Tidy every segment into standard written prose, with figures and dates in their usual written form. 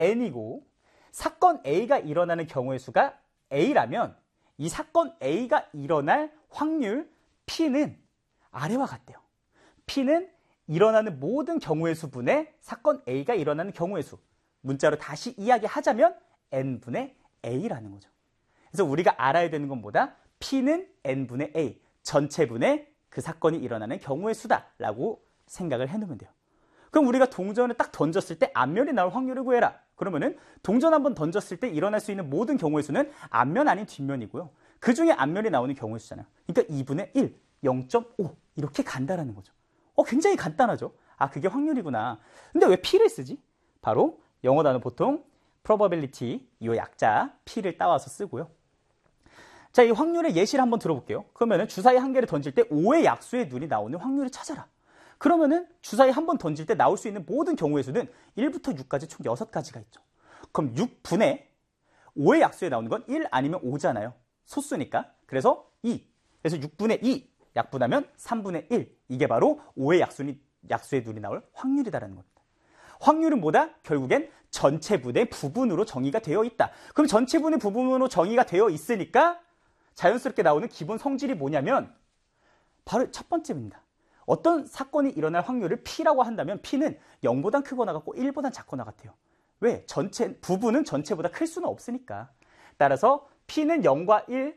n이고 사건 A가 일어나는 경우의 수가 A라면 이 사건 A가 일어날 확률 P는 아래와 같대요. P는 일어나는 모든 경우의 수분의 사건 A가 일어나는 경우의 수. 문자로 다시 이야기하자면 n분의 A라는 거죠. 그래서 우리가 알아야 되는 건 뭐다? P는 n분의 A, 전체분의 그 사건이 일어나는 경우의 수다라고 생각을 해놓으면 돼요. 그럼 우리가 동전을 딱 던졌을 때 앞면이 나올 확률을 구해라. 그러면은 동전 한번 던졌을 때 일어날 수 있는 모든 경우의 수는 앞면 아닌 뒷면이고요. 그 중에 앞면이 나오는 경우의 수잖아요. 그러니까 2분의 1, 0.5 이렇게 간다라는 거죠. 굉장히 간단하죠. 그게 확률이구나. 근데 왜 P를 쓰지? 바로 영어 단어 보통 probability, 이 약자 P를 따와서 쓰고요. 자, 이 확률의 예시를 한번 들어볼게요. 그러면은 주사위 한 개를 던질 때 5의 약수의 눈이 나오는 확률을 찾아라. 그러면은 주사위 한 번 던질 때 나올 수 있는 모든 경우의 수는 1부터 6까지 총 6가지가 있죠. 그럼 6분의 5의 약수에 나오는 건 1 아니면 5잖아요. 소수니까. 그래서 2. 그래서 6분의 2 약분하면 3분의 1. 이게 바로 5의 약수의 눈이 나올 확률이다라는 겁니다. 확률은 뭐다? 결국엔 전체분의 부분으로 정의가 되어 있다. 그럼 전체분의 부분으로 정의가 되어 있으니까 자연스럽게 나오는 기본 성질이 뭐냐면 바로 첫 번째입니다. 어떤 사건이 일어날 확률을 P라고 한다면 P는 0보다 크거나 같고 1보다 작거나 같아요. 왜? 부분은 전체보다 클 수는 없으니까. 따라서 P는 0과 1,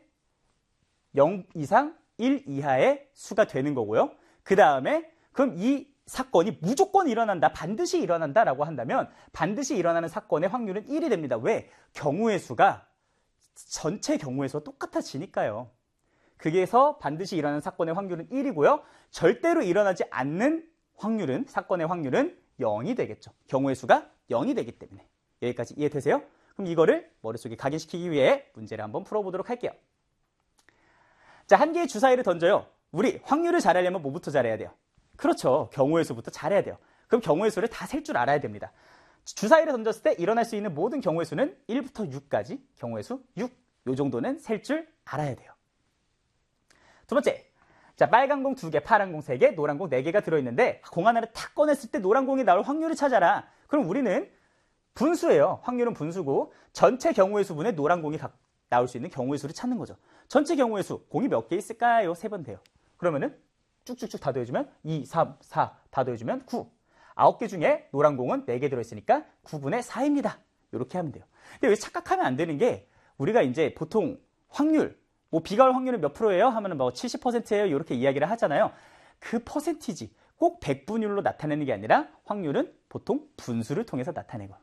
0 이상, 1 이하의 수가 되는 거고요. 그 다음에 그럼 이 사건이 무조건 일어난다, 반드시 일어난다라고 한다면 반드시 일어나는 사건의 확률은 1이 됩니다. 왜? 경우의 수가 전체 경우의 수와 똑같아지니까요. 그게서 반드시 일어나는 사건의 확률은 1이고요. 절대로 일어나지 않는 확률은, 사건의 확률은 0이 되겠죠. 경우의 수가 0이 되기 때문에. 여기까지 이해되세요? 그럼 이거를 머릿속에 각인시키기 위해 문제를 한번 풀어보도록 할게요. 자, 한 개의 주사위를 던져요. 우리 확률을 잘하려면 뭐부터 잘해야 돼요? 그렇죠. 경우의 수부터 잘해야 돼요. 그럼 경우의 수를 다 셀 줄 알아야 됩니다. 주사위를 던졌을 때 일어날 수 있는 모든 경우의 수는 1부터 6까지 경우의 수 6. 요 정도는 셀 줄 알아야 돼요. 두 번째. 자, 빨간 공 2개, 파란 공 3개, 노란 공 4개가 들어있는데 공 하나를 탁 꺼냈을 때 노란 공이 나올 확률을 찾아라. 그럼 우리는 분수예요. 확률은 분수고 전체 경우의 수분에 노란 공이 나올 수 있는 경우의 수를 찾는 거죠. 전체 경우의 수, 공이 몇 개 있을까요? 3번 돼요. 그러면은 쭉쭉쭉 다 더해주면 2, 3, 4 다 더해주면 9. 9개 중에 노란 공은 4개 들어있으니까 9분의 4입니다. 이렇게 하면 돼요. 근데 왜 착각하면 안 되는 게 우리가 이제 보통 확률, 비가 올 확률은 몇 프로예요? 하면은 70%예요. 이렇게 이야기를 하잖아요. 그 퍼센티지 꼭 백분율로 나타내는 게 아니라 확률은 보통 분수를 통해서 나타내고.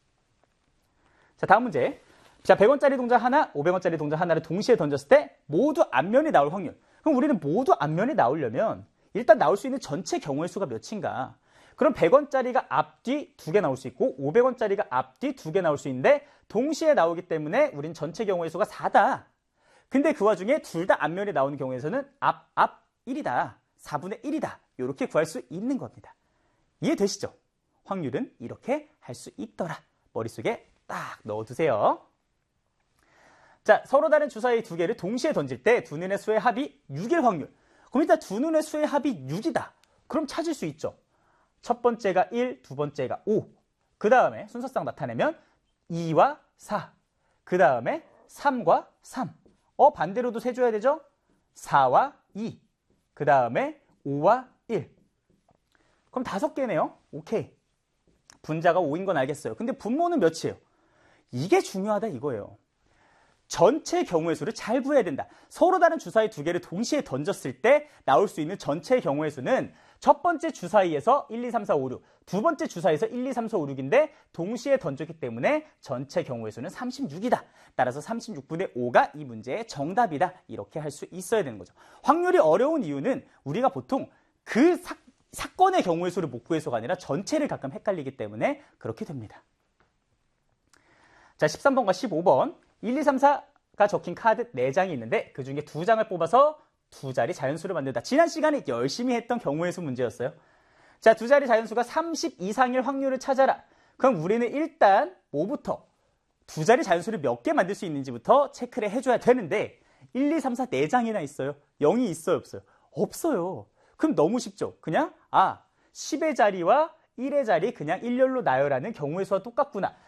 자, 다음 문제. 자, 100원짜리 동전 하나, 500원짜리 동전 하나를 동시에 던졌을 때 모두 앞면이 나올 확률. 그럼 우리는 모두 앞면이 나오려면 일단 나올 수 있는 전체 경우의 수가 몇인가? 그럼 100원짜리가 앞뒤 2개 나올 수 있고 500원짜리가 앞뒤 2개 나올 수 있는데 동시에 나오기 때문에 우린 전체 경우의 수가 4다. 근데 그 와중에 둘 다 앞면이 나오는 경우에서는 앞 1이다. 4분의 1이다. 이렇게 구할 수 있는 겁니다. 이해되시죠? 확률은 이렇게 할 수 있더라. 머릿속에 딱 넣어두세요. 자, 서로 다른 주사위 2개를 동시에 던질 때 두 눈의 수의 합이 6일 확률. 그럼 일단 두 눈의 수의 합이 6이다. 그럼 찾을 수 있죠. 첫 번째가 1, 두 번째가 5. 그 다음에 순서상 나타내면 2와 4. 그 다음에 3과 3. 반대로도 세줘야 되죠? 4와 2. 그 다음에 5와 1. 그럼 5개네요. 오케이. 분자가 5인 건 알겠어요. 근데 분모는 몇이에요? 이게 중요하다 이거예요. 전체 경우의 수를 잘 구해야 된다. 서로 다른 주사위 2개를 동시에 던졌을 때 나올 수 있는 전체 경우의 수는 첫 번째 주사위에서 1, 2, 3, 4, 5, 6, 두 번째 주사위에서 1, 2, 3, 4, 5, 6인데 동시에 던졌기 때문에 전체 경우의 수는 36이다. 따라서 36분의 5가 이 문제의 정답이다. 이렇게 할 수 있어야 되는 거죠. 확률이 어려운 이유는 우리가 보통 그 사건의 경우의 수를 못 구해서가 아니라 전체를 가끔 헷갈리기 때문에 그렇게 됩니다. 자, 13번과 15번 1, 2, 3, 4가 적힌 카드 4장이 있는데 그 중에 2장을 뽑아서 두 자리 자연수를 만든다. 지난 시간에 열심히 했던 경우의 수 문제였어요. 자, 두 자리 자연수가 30 이상일 확률을 찾아라. 그럼 우리는 일단 뭐부터? 두 자리 자연수를 몇 개 만들 수 있는지부터 체크를 해줘야 되는데 1, 2, 3, 4 4장이나 있어요. 0이 있어요? 없어요? 없어요. 그럼 너무 쉽죠. 그냥 10의 자리와 1의 자리 그냥 일렬로 나열하는 경우의 수와 똑같구나.